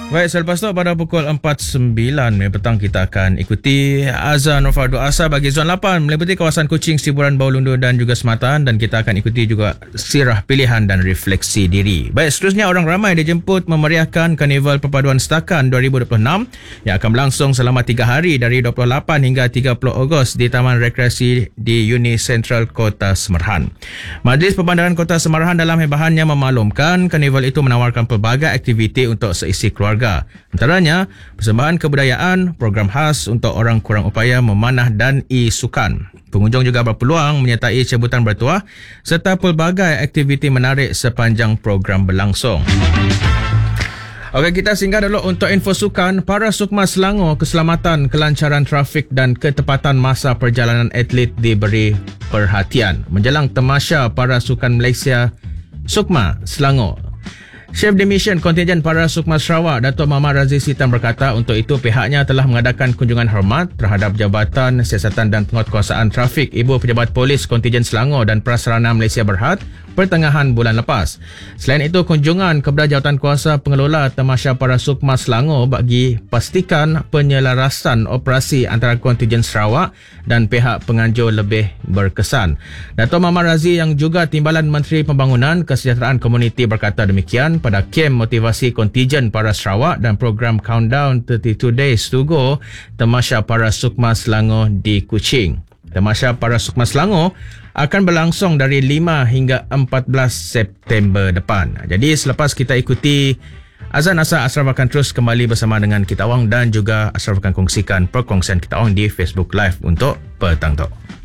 Baik, selepas tu pada pukul 4.09 petang kita akan ikuti azan fardu asar bagi zon 8 meliputi kawasan Kuching, Siburan, Bawah Lundu dan juga Sematan, dan kita akan ikuti juga sirah pilihan dan refleksi diri. Baik, seterusnya orang ramai dijemput memeriahkan Karnival Perpaduan Setakan 2026 yang akan berlangsung selama 3 hari dari 28 hingga 30 Ogos di Taman Rekreasi di Uni Sentral Kota Semarahan. Majlis Perbandaran Kota Semarahan dalam hebahannya memaklumkan karnival itu menawarkan pelbagai aktiviti untuk seisi keluarga. Antaranya, persembahan kebudayaan, program khas untuk orang kurang upaya, memanah dan e-sukan. Pengunjung juga berpeluang menyertai cabutan bertuah serta pelbagai aktiviti menarik sepanjang program berlangsung. Okey, kita singgah dulu untuk info sukan. Para Sukma Selangor, keselamatan, kelancaran trafik dan ketepatan masa perjalanan atlet diberi perhatian menjelang tamasya Para Sukan Malaysia Sukma Selangor. Chef Division Kontingen Para Sukma Sarawak, Datuk Muhammad Razif Sitan berkata untuk itu pihaknya telah mengadakan kunjungan hormat terhadap Jabatan Siasatan dan Penguatkuasaan Trafik Ibu Pejabat Polis Kontingen Selangor dan Prasarana Malaysia Berhad pertengahan bulan lepas. Selain itu, kunjungan kepada Jawatankuasa Pengelola Tamasya Para Sukma Selangor bagi pastikan penyelarasan operasi antara Kontingen Sarawak dan pihak penganjur lebih berkesan. Datuk Muhammad Razif yang juga Timbalan Menteri Pembangunan Kesejahteraan Komuniti berkata demikian pada kem motivasi Kontingen Para Sarawak dan program Countdown 32 Days to Go Tamasya Para Sukma Selangor di Kuching. Tamasya Para Sukma Selangor akan berlangsung dari 5 hingga 14 September depan. Jadi selepas kita ikuti azan asar, Ashraf akan terus kembali bersama dengan kita awang dan juga Ashraf akan kongsikan perkongsian kita awang di Facebook Live untuk petang tu.